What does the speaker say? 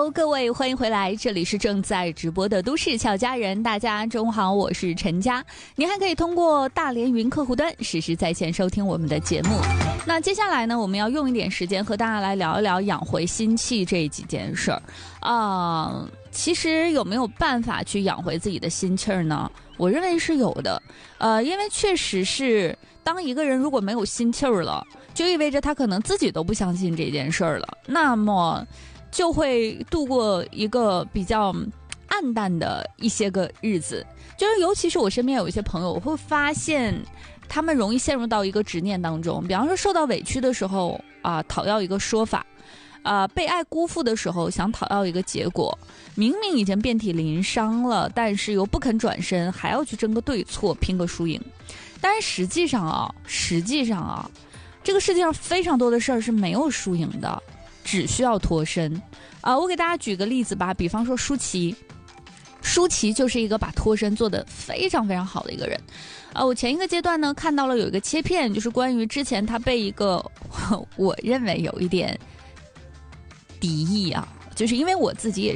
Hello， 各位，欢迎回来，这里是正在直播的都市俏佳人，大家中午好，我是陈佳。您还可以通过大连云客户端实时在线收听我们的节目。那接下来呢，我们要用一点时间和大家来聊一聊养回心气这几件事儿。其实有没有办法去养回自己的心气儿呢？我认为是有的。因为确实是，当一个人如果没有心气儿了，就意味着他可能自己都不相信这件事儿了，那么就会度过一个比较暗淡的一些个日子。就是尤其是我身边有一些朋友，我会发现他们容易陷入到一个执念当中。比方说受到委屈的时候讨要一个说法，被爱辜负的时候想讨要一个结果，明明已经遍体鳞伤了，但是又不肯转身，还要去争个对错，拼个输赢。但是实际上这个世界上非常多的事儿是没有输赢的，只需要脱身。我给大家举个例子吧，比方说舒淇就是一个把脱身做得非常非常好的一个人。我前一个阶段呢看到了有一个切片，就是关于之前他被一个我认为有一点敌意就是因为我自己也